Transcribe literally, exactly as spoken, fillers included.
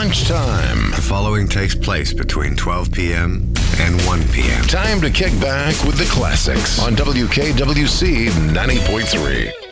Lunchtime. The following takes place between twelve p.m. and one p.m. Time to kick back with the classics on W K W C ninety point three.